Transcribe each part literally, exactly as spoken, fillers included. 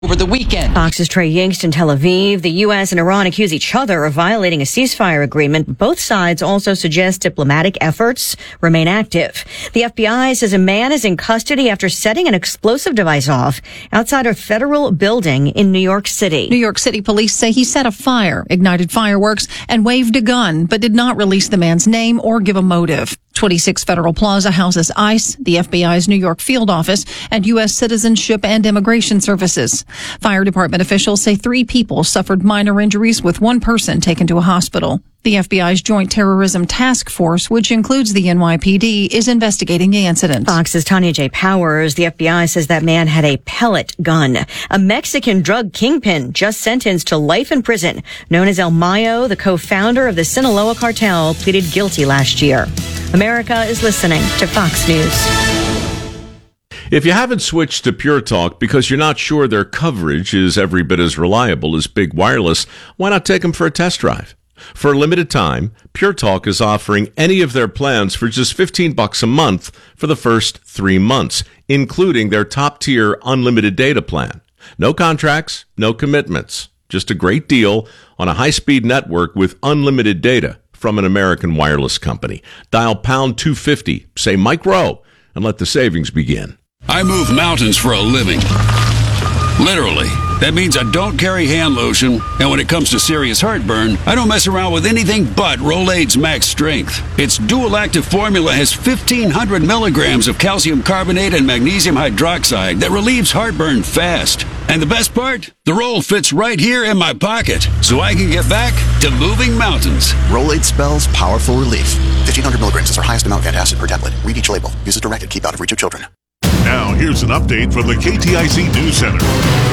over the weekend. Fox's Trey Yingst in Tel Aviv. The U S and Iran accuse each other of violating a ceasefire agreement. Both sides also suggest diplomatic efforts remain active. The F B I says a man is in custody after setting an explosive device off outside a federal building in New York City. New York City police say he set a fire, ignited fireworks, and waved a gun, but did not release the man's name or give a motive. twenty-six Federal Plaza houses ICE, the F B I's New York field office, and U S Citizenship and Immigration Services. Fire department officials say three people suffered minor injuries, with one person taken to a hospital. The F B I's Joint Terrorism Task Force, which includes the N Y P D, is investigating the incident. Fox's Tanya J. Powers. The F B I says that man had a pellet gun. A Mexican drug kingpin just sentenced to life in prison, known as El Mayo, the co-founder of the Sinaloa cartel, pleaded guilty last year. America is listening to Fox News. If you haven't switched to Pure Talk because you're not sure their coverage is every bit as reliable as Big Wireless, why not take them for a test drive? For a limited time, Pure Talk is offering any of their plans for just fifteen bucks a month for the first three months, including their top-tier unlimited data plan. No contracts, no commitments. Just a great deal on a high-speed network with unlimited data from an American wireless company. Dial pound two fifty, say Mike Rowe, and let the savings begin. I move mountains for a living. Literally. That means I don't carry hand lotion, and when it comes to serious heartburn, I don't mess around with anything but Rolaids Max Strength. Its dual-active formula has fifteen hundred milligrams of calcium carbonate and magnesium hydroxide that relieves heartburn fast. And the best part? The roll fits right here in my pocket, so I can get back to moving mountains. Rolaids spells powerful relief. fifteen hundred milligrams is our highest amount of antacid per tablet. Read each label. Use as directed. Keep out of reach of children. Now, here's an update from the K T I C News Center.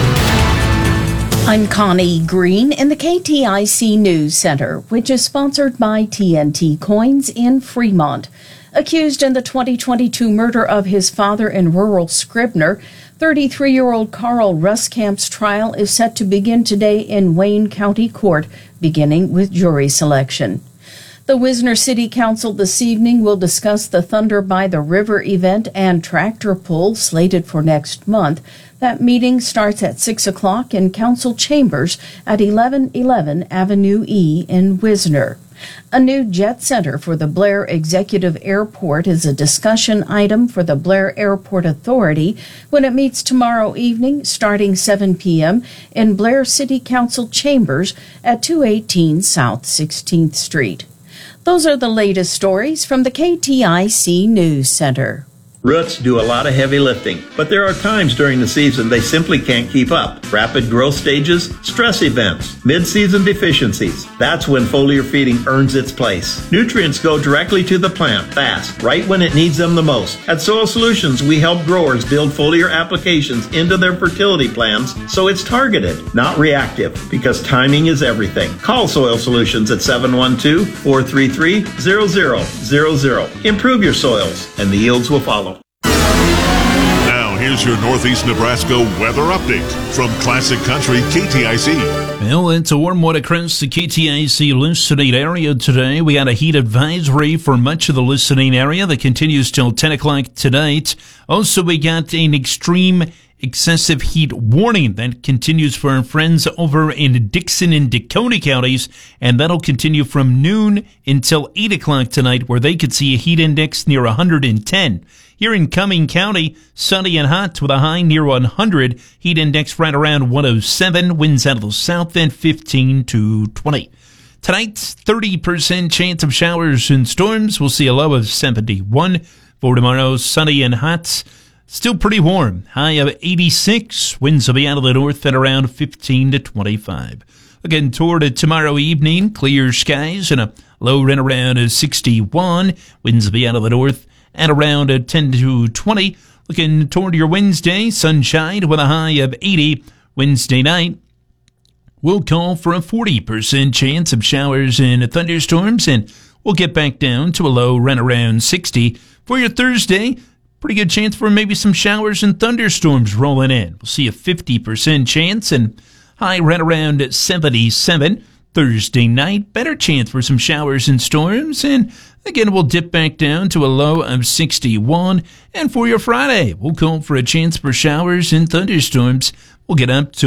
I'm Connie Green in the K T I C News Center, which is sponsored by T N T Coins in Fremont. Accused in the twenty twenty-two murder of his father in rural Scribner, thirty-three-year-old Carl Ruskamp's trial is set to begin today in Wayne County Court, beginning with jury selection. The Wisner City Council this evening will discuss the Thunder by the River event and tractor pull slated for next month. That meeting starts at six o'clock in Council Chambers at eleven eleven Avenue E in Wisner. A new jet center for the Blair Executive Airport is a discussion item for the Blair Airport Authority when it meets tomorrow evening starting seven p.m. in Blair City Council Chambers at two eighteen South sixteenth Street. Those are the latest stories from the K T I C News Center. Roots do a lot of heavy lifting, but there are times during the season they simply can't keep up. Rapid growth stages, stress events, mid-season deficiencies. That's when foliar feeding earns its place. Nutrients go directly to the plant, fast, right when it needs them the most. At Soil Solutions, we help growers build foliar applications into their fertility plans so it's targeted, not reactive, because timing is everything. Call Soil Solutions at seven one two, four three three, zero zero zero zero. Improve your soils, and the yields will follow. Here's your Northeast Nebraska weather update from Classic Country K T I C. Well, it's a warm one across the K T I C listening area today. We got a heat advisory for much of the listening area that continues till ten o'clock tonight. Also, we got an extreme excessive heat warning that continues for our friends over in Dixon and Dakota counties, and that'll continue from noon until eight o'clock tonight, where they could see a heat index near one hundred ten. Here in Cumming County, sunny and hot with a high near one hundred, heat index right around one oh seven, winds out of the south end fifteen to twenty. Tonight, thirty percent chance of showers and storms. We'll see a low of seventy-one. For tomorrow, sunny and hot. Still pretty warm. High of eighty-six. Winds will be out of the north at around fifteen to twenty-five. Again, toward tomorrow evening, clear skies and a low right around sixty-one. Winds will be out of the north at around ten to twenty. Looking toward your Wednesday, sunshine with a high of eighty. Wednesday night, we'll call for a forty percent chance of showers and thunderstorms, and we'll get back down to a low right around sixty. For your Thursday, pretty good chance for maybe some showers and thunderstorms rolling in. We'll see a fifty percent chance and high right around seventy-seven. Thursday night, better chance for some showers and storms, and again, we'll dip back down to a low of sixty-one. And for your Friday, we'll call for a chance for showers and thunderstorms We'll get up to